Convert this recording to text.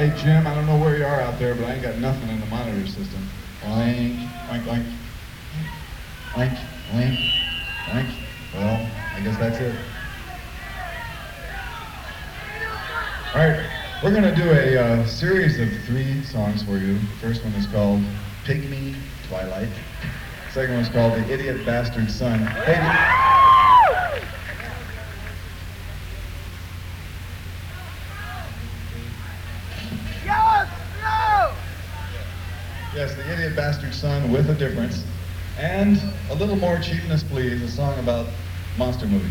Hey Jim, I don't know where you are out there, but I ain't got nothing in the monitor system. Oink, oink, oink, oink, oink, oink. Well, I guess that's it. All right, we're gonna do a series of 3 songs for you. The first one is called Pygmy Twilight. The second one is called The Idiot Bastard Son. Hey, yes, The Idiot Bastard Son with a difference. And a little more cheapness, please, a song about monster movies.